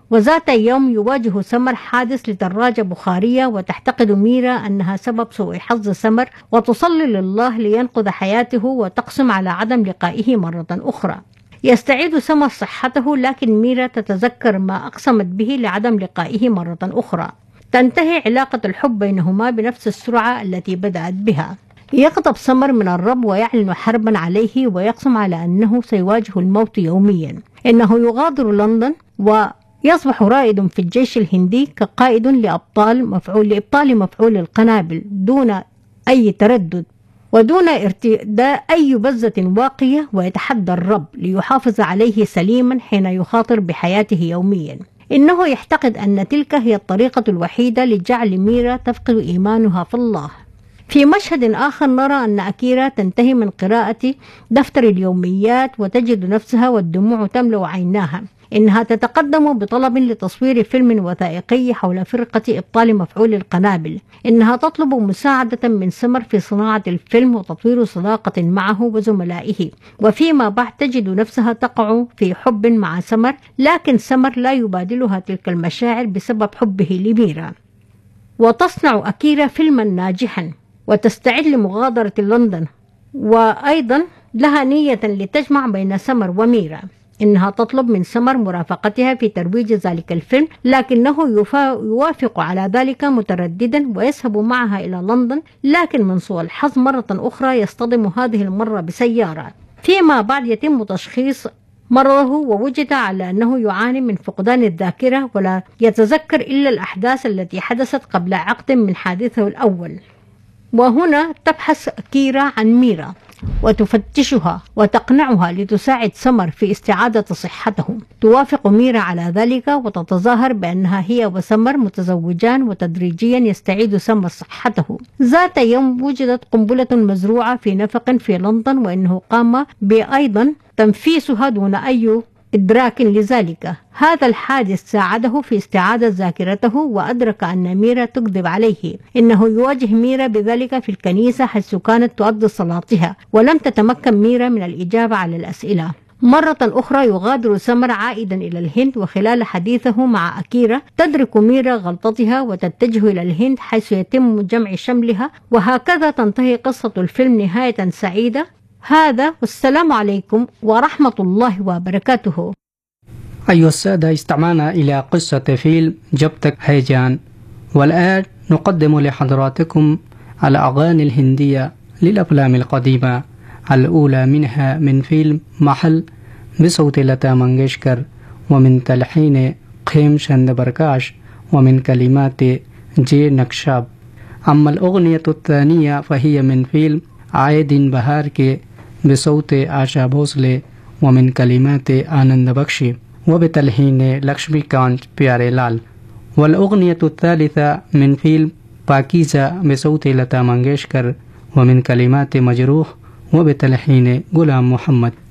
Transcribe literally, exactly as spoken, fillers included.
وذات يوم يواجه سمر حادث لدراجة بخارية، وتعتقد ميرا أنها سبب سوء حظ سمر، وتصلي لله لينقذ حياته وتقسم على عدم لقائه مرة أخرى. يستعيد سمر صحته، لكن ميرا تتذكر ما أقسمت به لعدم لقائه مرة أخرى. تنتهي علاقة الحب بينهما بنفس السرعة التي بدأت بها. يغضب سمر من الرب ويعلن حربا عليه، ويقسم على أنه سيواجه الموت يوميا. إنه يغادر لندن ويصبح رائد في الجيش الهندي كقائد لأبطال مفعول لإبطال مفعول القنابل دون أي تردد ودون ارتداء أي بزة واقية، ويتحدى الرب ليحافظ عليه سليما حين يخاطر بحياته يوميا. إنه يعتقد أن تلك هي الطريقة الوحيدة لجعل ميرا تفقد إيمانها في الله. في مشهد آخر نرى أن أكيرا تنتهي من قراءة دفتر اليوميات وتجد نفسها والدموع تملأ عيناها. إنها تتقدم بطلب لتصوير فيلم وثائقي حول فرقة إبطال مفعول القنابل. إنها تطلب مساعدة من سمر في صناعة الفيلم وتطوير صداقة معه وزملائه، وفيما بعد تجد نفسها تقع في حب مع سمر، لكن سمر لا يبادلها تلك المشاعر بسبب حبه لميرا. وتصنع أكيرا فيلما ناجحا وتستعد لمغادرة لندن، وأيضا لها نية لتجمع بين سمر وميرا. إنها تطلب من سمر مرافقتها في ترويج ذلك الفيلم، لكنه يوافق على ذلك مترددا ويذهب معها إلى لندن، لكن من سوء الحظ مرة أخرى يصطدم هذه المرة بسيارة. فيما بعد يتم تشخيص مرضه، ووجد على أنه يعاني من فقدان الذاكرة ولا يتذكر إلا الأحداث التي حدثت قبل عقد من حادثه الأول. وهنا تبحث أكيرا عن ميرا وتفتشها وتقنعها لتساعد سمر في استعادة صحتهم. توافق ميرا على ذلك وتتظاهر بأنها هي وسمر متزوجان، وتدريجيا يستعيد سمر صحته. ذات يوم وجدت قنبلة مزروعة في نفق في لندن، وإنه قام بأيضا تنفيسها دون أي إدراك لذلك. هذا الحادث ساعده في استعادة ذاكرته، وأدرك أن ميرا تكذب عليه. إنه يواجه ميرا بذلك في الكنيسة حيث كانت تؤدي صلاتها، ولم تتمكن ميرا من الإجابة على الأسئلة. مرة أخرى يغادر سمر عائدا إلى الهند، وخلال حديثه مع أكيرا تدرك ميرا غلطتها وتتجه إلى الهند حيث يتم جمع شملها. وهكذا تنتهي قصة الفيلم نهاية سعيدة. هذا والسلام عليكم ورحمة الله وبركاته. أيها السادة، استمعنا إلى قصة فيلم جب تك ہے جان، والآن نقدم لحضراتكم الأغاني الهندية للأفلام القديمة. الأولى منها من فيلم محل بصوت لتا منگیشکر، ومن تلحين خيم چند بركاش، ومن كلمات جي نقشاب. أما الأغنية الثانية فهي من فيلم عائد بهار के بصوت आशा भोसले, ومن كلمات आनंद बख्शी وبتلحين लक्ष्मीकांत प्यारेलाल. والأغنية الثالثة من فيلم पाकीज़ा بصوت लता मंगेशकर, ومن كلمات मजरूह وبتلحين गुलाम मोहम्मद.